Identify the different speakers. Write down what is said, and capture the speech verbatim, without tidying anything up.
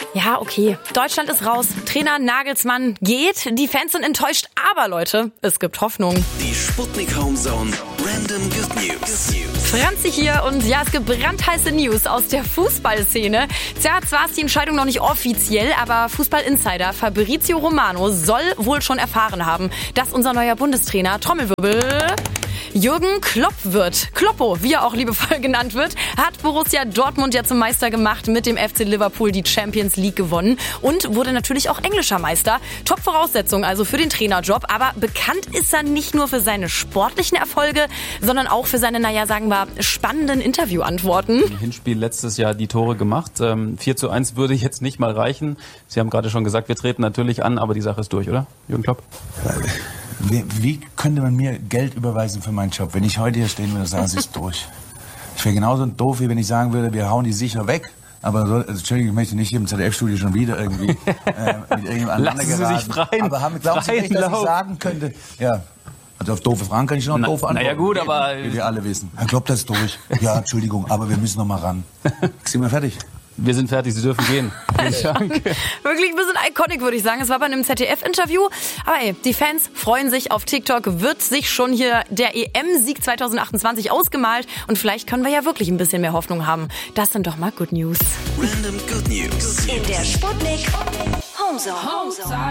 Speaker 1: Ja, okay. Deutschland ist raus. Trainer Nagelsmann geht. Die Fans sind enttäuscht. Aber Leute, es gibt Hoffnung.
Speaker 2: Die Sputnik Homezone Random Good News.
Speaker 1: Franzi hier und ja, es gibt brandheiße News aus der Fußballszene. Tja, zwar ist die Entscheidung noch nicht offiziell, aber Fußball-Insider Fabrizio Romano soll wohl schon erfahren haben, dass unser neuer Bundestrainer, Trommelwirbel, Jürgen Klopp wird. Kloppo, wie er auch liebevoll genannt wird, hat Borussia Dortmund ja zum Meister gemacht, mit dem F C Liverpool die Champions League gewonnen und wurde natürlich auch englischer Meister. Top-Voraussetzung also für den Trainerjob, aber bekannt ist er nicht nur für seine sportlichen Erfolge, sondern auch für seine, naja, sagen wir, spannenden Interviewantworten.
Speaker 3: Im Hinspiel letztes Jahr die Tore gemacht. Ähm, vier zu eins würde jetzt nicht mal reichen. Sie haben gerade schon gesagt, wir treten natürlich an, aber die Sache ist durch, oder, Jürgen Klopp?
Speaker 4: Wie, wie könnte man mir Geld überweisen für meinen Job? Wenn ich heute hier stehen würde und sagen, es ist durch. Ich wäre genauso doof, wie wenn ich sagen würde, wir hauen die sicher weg. Aber so, also, Entschuldigung, ich möchte nicht hier im Z D F-Studio schon wieder irgendwie äh, mit irgendjemandem aneinander geraten.
Speaker 3: Lassen Sie sich freien,
Speaker 4: aber haben, glauben Sie nicht, dass ich sagen könnte, ja, also auf doofe Fragen kann ich noch Na, doof antworten.
Speaker 3: Naja gut, aber...
Speaker 4: Wie wir alle wissen. Herr Klopp, das ist durch. Ja, Entschuldigung, aber wir müssen noch mal ran. Sind wir fertig?
Speaker 3: Wir sind fertig, Sie dürfen gehen. Vielen Dank.
Speaker 1: Wirklich ein bisschen iconic, würde ich sagen. Es war bei einem Z D F-Interview. Aber ey, die Fans freuen sich. Auf TikTok wird sich schon hier der E M-Sieg zwanzig achtundzwanzig ausgemalt. Und vielleicht können wir ja wirklich ein bisschen mehr Hoffnung haben. Das sind doch mal Good News.
Speaker 2: Random Good News.
Speaker 5: In der Sputnik Homezone.